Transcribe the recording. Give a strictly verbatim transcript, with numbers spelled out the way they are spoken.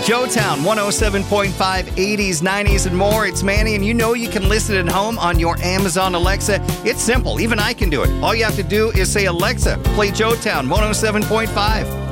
Joetown, one oh seven point five, eighties, nineties, and more. It's Manny, and you know you can listen at home on your Amazon Alexa. It's simple. Even I can do it. All you have to do is say, Alexa, play Joetown, one oh seven point five.